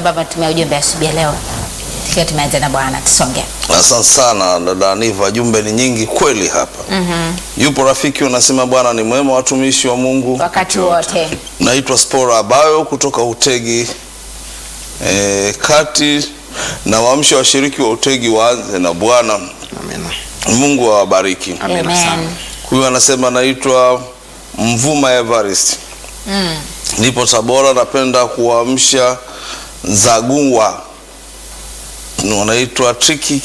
ambao wametumia ujumbe asubuhi ya leo. Tukiwa tumeanza na Bwana, tusonge. Asante sana dada Aniva, jumbe ni nyingi kweli hapa. Yupo rafiki unasema Bwana ni mwema, watumishi wa Mungu Wakati wote. Naitwa Spora Abayo kutoka Utegi kati, na waamsha washiriki wa Utegi waanze na Bwana. Amina. Mungu awabariki. Amina sana. Huyu anasema naitwa Mvuma Evarist. Nipo Tabora, napenda kuamsha Zagungwa. Wanaitwa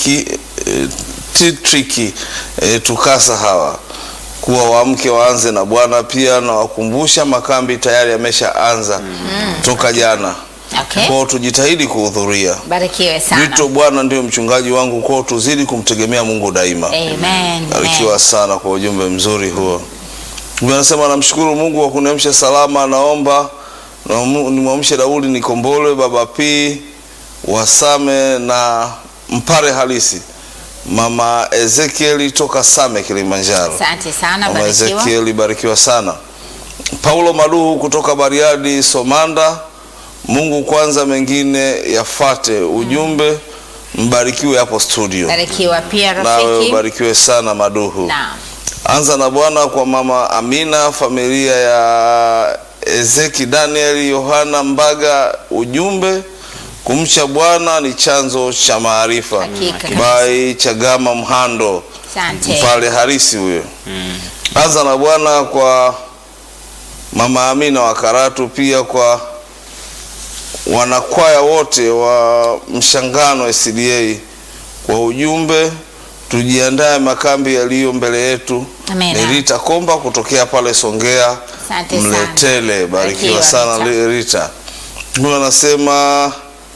Triki Tukasa hawa kuwa waamke waanze na Bwana. Pia na wakumbusha makambi tayari yameshaanza toka jana. Okay. Kwao tujitahidi kuhudhuria. Barikiwe sana. Wito Bwana ndio mchungaji wangu, kwao tuzidi kumtegemea Mungu daima. Amen. Barikiwa sana kwa ujumbe mzuri huo. Anasema namshukuru Mungu kwa kuniamsha salama, naomba nimwamshe Daudi Nikombole, Baba P Wasame na Mpare Halisi, Mama Ezekieli toka Same Kilimanjaro. Asante sana, Mama barikiwa. Ezekieli, barikiwa sana. Paulo Maduhu kutoka Bariadi Somanda, Mungu kwanza mengine yafate. Ujumbe mbarikiwe hapo studio. Barikiwa pia Nawe rafiki. barikiwe sana Maduhu. Naam. Anza na Bwana kwa Mama Amina, familia ya Ezeki Daniel Yohana Mbaga. Ujumbe kumcha Bwana ni chanzo cha maarifa. Hakika. Bai Chagama Mhando. Asante. Mpale Harisi huyo. Anza na Bwana kwa Mama Amina wa Karatu, pia kwa wanakwaya wote wa Mshangano SDA. Kwa ujumbe tujiandae makambi yaliyo mbele yetu. Amina. Ni Rita Komba kutokea pale Songea. Asante sana. Mletele, barikiwa Barikiwa, sana Rita. Huyu anasema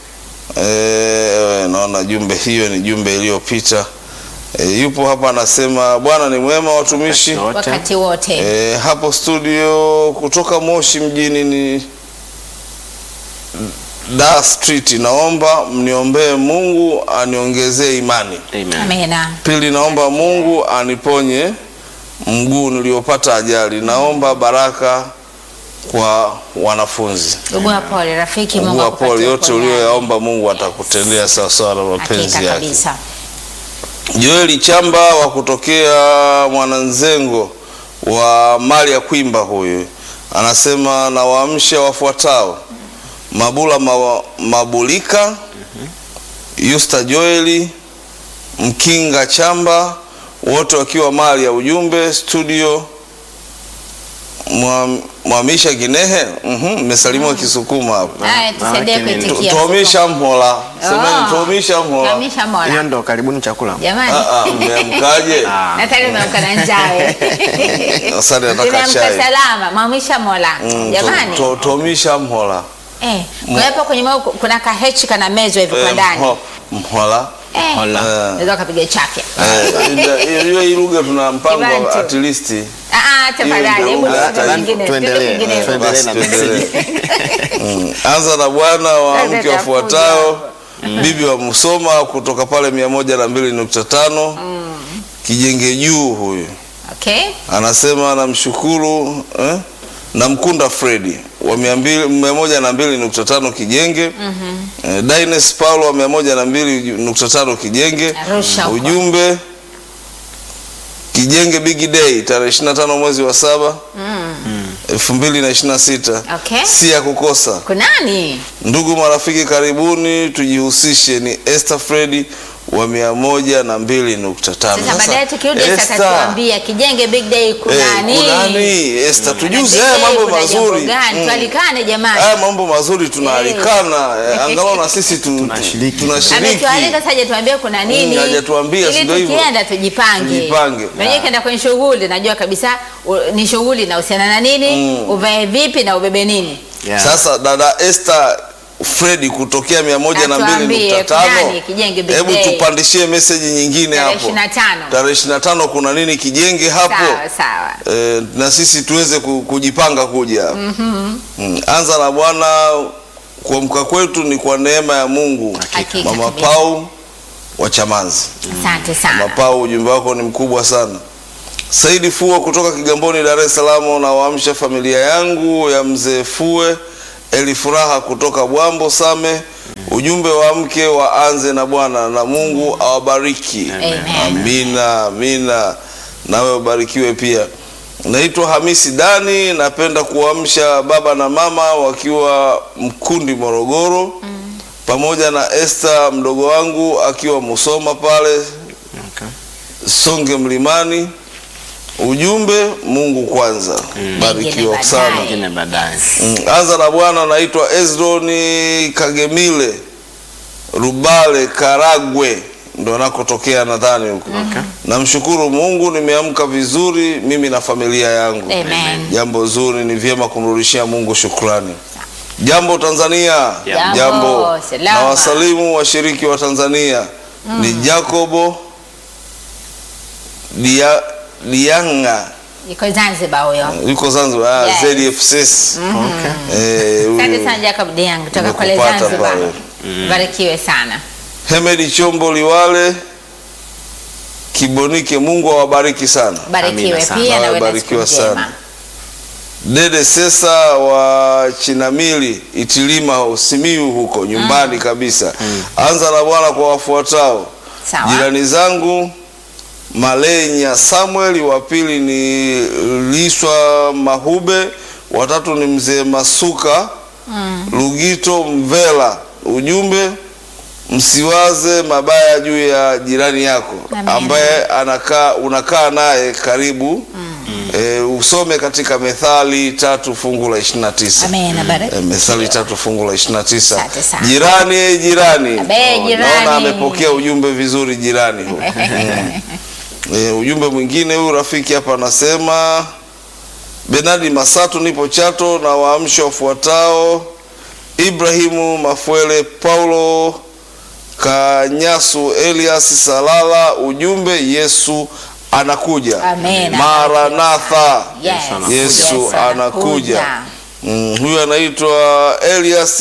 naona jumbe hiyo ni jumbe iliyopita. Yupo hapa anasema Bwana ni mwema, watumishi Wakati wote. hapo studio kutoka Moshi mjini ni Dar Street. Naomba mniombee Mungu aniongezee imani. Amen. Amina. Pili, naomba Mungu aniponye mguu niliopata ajali. Naomba baraka kwa wanafunzi. Ugua pole rafiki, Mungu Ugua akupatie pole, yote uponyaji. ulioyaomba Mungu atakutendea sawa sawa na mapenzi Hakika yake. kabisa. Joeli Chamba wa kutokea Mwananzengo wa mali ya Kwimba, huyu anasema na waamsha wafuatao: Mabula Mabulika, Yusta Joeli, Mkinga Chamba, wote wakiwa mali ya. Ujumbe studio Mwamisha Ginehe. Mmesalimiwa Kisukuma hapo. Haya, tusaidie kuitikia. Tuomisha mhola. Semeni tuomisha mhola. Tuomisha mola. Hiyo ndo karibuni chakula. Jamani. Mmeamkaje? Nataka nimeamka na njaa wewe. Asante, nataka Nimeamka chai. salama, mwamisha mola. Jamani. Tuomisha mhola. Kwa hapo kwenye moyo kuna kahechi kana mezo hivi kwa ndani. Mhola. Naweza kupiga chapya. Hiyo lugha tuna mpango Kibantu. at least. Tafadhali hebu nyingine. Tuendelee na message. Anza na Bwana wa mke wafuatao. Bibi wa Musoma kutoka pale 102.5 Kijenge Juu, huyu Okay. anasema namshukuru Namkunda Fredi wa 102.5 Kijenge. Dines Paulo wa 102.5 Kijenge. Arusha huko. Ujumbe Kijenge Big Day tarehe 25 mwezi wa 7 2026. Okay. Si ya kukosa. Kunani? Ndugu marafiki, karibuni tujihusishe. Ni Esther Fredi wa 102.5. Sasa baadaye tukirudi sasa tuambie Kijenge Big Day kuna nini? Kuna nini? Esther, tujuze Kuna haya mambo kuna jambo mazuri. gani? Tualikane jamani. Haya mambo mazuri tunaalikana. Angalau na sisi tunashiriki. Ametualika sasa, tuambie kuna nini? Hajatuambia, si ndio ili hivyo? tukienda tujipange. Tujipange. Mwenyewe kaenda kwenye shughuli, najua kabisa ni shughuli inahusiana na nini, uvae vipi na ubebe nini. Yeah. Sasa dada Esther Fredi kutokea 102.5. Kijenge Big Hebu Day. tupandishie message nyingine Tarehe hapo. 25. Tarehe 25 kuna nini Kijenge hapo? Sawa. Na sisi tuweze kujipanga kuja. Anza na Bwana, kuamka kwetu ni kwa neema ya Mungu. Hakika Mama kabisa. Pau wa Chamanzi. Asante sana. Mama Pau, ujumbe wako ni mkubwa sana. Saidi Fua kutoka Kigamboni, Dar es Salaam, na waamsha familia yangu ya mzee Fue. Eli Furaha kutoka Bwambo Same, Ujumbe wa mke waanze na Bwana na Mungu awabariki. Amina, amina. Nawe ubarikiwe pia. Naitwa Hamisi Dani, napenda kuamsha baba na mama wakiwa Mkundi Morogoro, pamoja na Esther mdogo wangu akiwa Musoma pale Songe Mlimani. Ujumbe Mungu kwanza. Barikiwa sana. Ngine baadaye. Anza na Bwana. Naitwa Ezroni Kagemile Rubale Karagwe, ndo nakotokea nadhani huko. Namshukuru Mungu nimeamka vizuri mimi na familia yangu. Amen. Jambo zuri, ni vyema kumrudishia Mungu shukrani. Jambo Tanzania. Jambo. Na wasalimu washiriki wa Tanzania. Ni Jacobo Dianga. Yuko Zanzibar huyo. Yuko Zanzibar. Yes. ZFCS. Asante sana Jacob Diang kutoka pale Zanzibar. Barikiwe sana. Hemedi Chombo Liwale Kibonike, Mungu awabariki sana. Barikiwe pia na wewe. Barikiwa sana. Dede Sesa wa Chinamili Itilima Simiyu huko nyumbani kabisa. Anza na Bwana kwa wafuatao. Sawa. Jirani zangu Malenya Samuel, wa pili ni Liswa Mahube, watatu ni mzee Masuka Lugito Mvela. Ujumbe, msiwaze mabaya juu ya jirani yako ambaye unakaa naye karibu. Usome katika Methali 3 fungu la 29. Amen. Methali 3 fungu la 29. Jirani. Naona amepokea ujumbe vizuri jirani huyo. Ujumbe mwingine huyu rafiki hapa anasema, Benadi Masatu, nipo Chato, na waamsho wafuatao: Ibrahimu Mafwele, Paulo Kanyasu, Elias Salala. Ujumbe, Yesu anakuja. Amen. Maranatha. Yes. Yesu anakuja. Huyu anaitwa Elias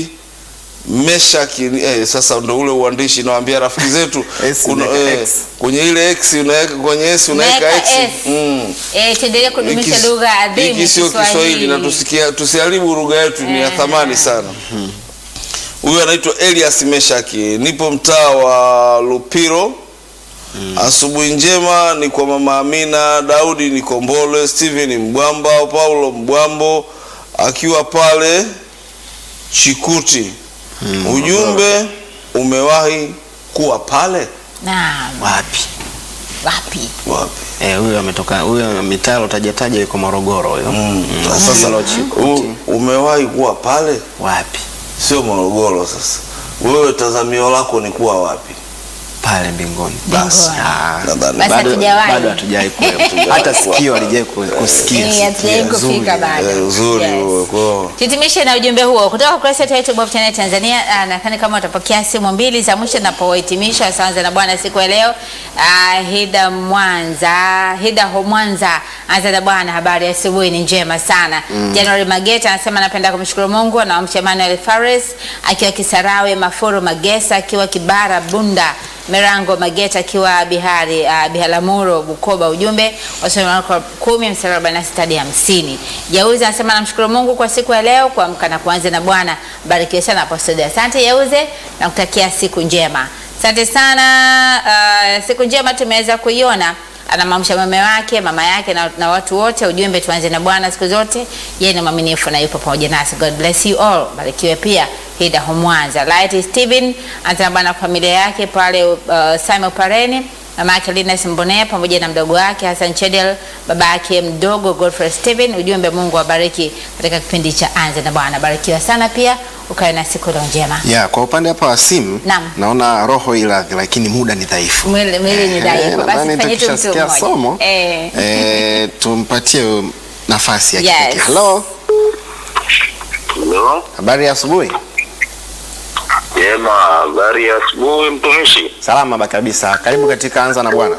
Meshaki. Sasa ndo ule uandishi nawaambia rafiki zetu kuna kwenye ile X unaweka, kwenye S unaweka X. Tuendelee kudumisha lugha adhimu. Hiki sio Kiswahili na tusiharibu lugha yetu, ni ya thamani sana. Huyu anaitwa Elias Meshaki, nipo mtaa wa Lupiro. Asubuhi njema ni kwa mama Amina Daudi Nikombole, Steven Mbwamba, Paulo Mbwambo akiwa pale Chikuti. Ujumbe, umewahi kuwa pale? Naam. Wapi? Huyo ametoka, huyo mitalo tajataja yuko Morogoro huyo. Sasa umewahi kuwa pale? Wapi? Sio Morogoro. Sasa wewe tazamio lako ni kuwa wapi? Pale mbinguni. Basi Bado hatujawahi hata sikio alijawahi kusikia. Kufika bado. Nzuri huo. Tutimishe na ujumbe huo kutoka kurasa yetu ya YouTube Channel Tanzania. Nadhani kama utapokea simu mbili za mwisho tunapohitimisha Sanza na Bwana siku ya leo. Hida Mwanza, anza na Bwana, habari ya asubuhi ni njema sana. January Mageta anasema napenda kumshukuru Mungu, anaamsha Emmanuel Fares akiwa Kisarawe, Mafuru Magesa akiwa Kibara Bunda, Merango Mageta akiwa Biharamulo Bukoba. Ujumbe wasoma Marko 10:46-50. Yauze anasema namshukuru Mungu kwa siku ya leo, kuamka na kuanza na Bwana. Barikiwe sana Apostle. Asante Yauze na kutakia siku njema. Asante sana. Siku njema tumeweza kuiona. Anamamsha mama yake na watu wote. Ujumbe, tuanze na Bwana siku zote. Yeye ni mwaminifu na yupo pamoja nasi. God bless you all. Barikiwe pia Hida Mwanza. Light Steven anza na Bwana familia yake pale Simon Pareni, mama yake Linus Mbonea pamoja na mdogo wake Hassan Chedel, baba yake mdogo Godfrey Steven. Ujumbe, Mungu awabariki katika kipindi cha Anza na Bwana. Barikiwa sana pia, ukae na siku njema. Kwa upande hapa wa simu naona roho iradhi, lakini muda ni dhaifu. Mwili ni dhaifu. Basi fanye tu mtu somo. Tumpatie nafasi ya kipekee. Hello. Habari ya asubuhi. Jema, habari ya asubuhi mtumishi. Salama baba kabisa. Karibu katika Anza na Bwana.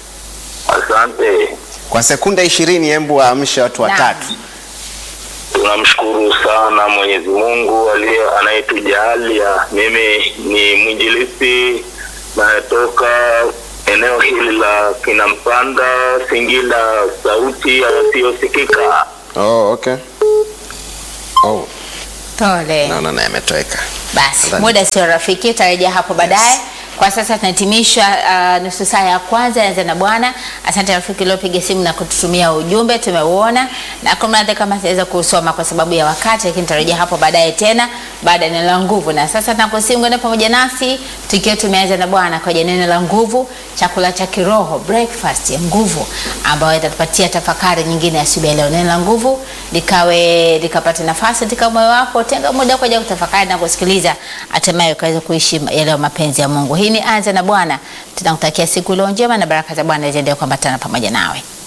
Asante. Kwa sekunde 20 hembu amsha watu watatu. Tunamshukuru sana Mwenyezi Mungu anayetujalia. Mimi ni mwinjilisti natoka eneo hili la Kinampanda, Singida, sauti yasiyosikika. Okay. Tole. Naona naye ametoweka. Basi muda sio rafiki, tutarejea hapo baadaye. Kwa sasa tunahitimisha nusu saa ya kwanza ya Anza na Bwana. Asante rafiki uliopiga simu na kututumia ujumbe, tumeuona na kumradhi kama siweza kusoma kwa sababu ya wakati, lakini tutarejea hapo baadaye tena baada ya neno la nguvu. Na sasa tunakusimu pamoja nasi tukiwa tumeanza na Bwana kwa neno la nguvu, chakula cha kiroho, breakfast ya nguvu ambayo itatupatia tafakari nyingine ya asubuhi leo. Neno la nguvu likapata nafasi katika moyo wako, tenga muda kwa ajili ya kutafakari na kusikiliza, hatimaye ukaweza kuishi yale mapenzi ya Mungu. Hii ni Anza na Bwana. Tunakutakia siku njema na baraka za Bwana ziendelee kuambatana pamoja nawe.